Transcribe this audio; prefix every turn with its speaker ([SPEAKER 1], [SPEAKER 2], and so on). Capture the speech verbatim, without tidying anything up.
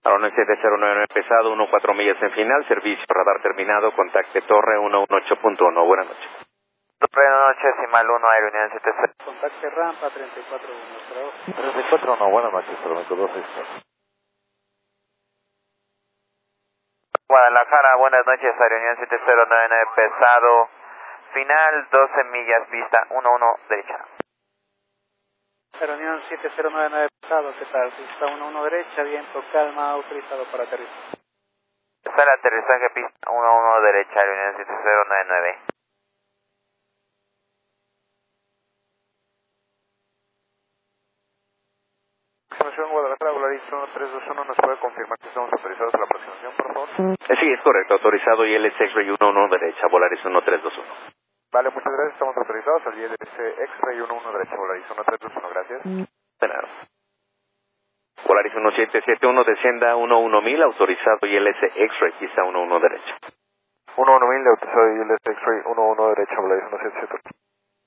[SPEAKER 1] Aeronav siete cero nueve nueve pesado, uno cuatro millas en final, servicio radar terminado, contacte torre uno uno ocho punto uno. Buenas noches.
[SPEAKER 2] Buenas noches, decimal uno, Aeronian siete cero.
[SPEAKER 3] Contacte rampa treinta y cuatro uno.
[SPEAKER 4] treinta y cuatro uno, buenas noches, Prometo dos seis cuatro.
[SPEAKER 2] Guadalajara, buenas noches, Aeronian siete cero nueve nueve pesado, final doce millas, pista uno uno derecha.
[SPEAKER 3] Aeronian siete cero nueve nueve pesado, ¿qué tal? Pista uno uno derecha, viento, calma, autorizado para aterrizar.
[SPEAKER 2] Está el aterrizaje, pista uno uno derecha, Aeronian siete cero nueve nueve.
[SPEAKER 4] Aproximación Guadalajara, Volaris uno tres dos uno, ¿nos puede confirmar que estamos autorizados a la aproximación, por favor?
[SPEAKER 1] Eh, sí, es correcto, autorizado I L S X-Ray uno uno derecha, Volaris uno tres dos uno.
[SPEAKER 4] Vale, muchas gracias, estamos autorizados al I L S X-Ray uno uno derecha, Volaris uno tres dos uno, gracias.
[SPEAKER 1] De nada. Volaris uno siete siete uno, descienda uno uno mil, autorizado I L S X-Ray, pista uno uno derecha.
[SPEAKER 4] uno uno mil, autorizado I L S X-Ray uno uno derecha, Volaris uno siete siete.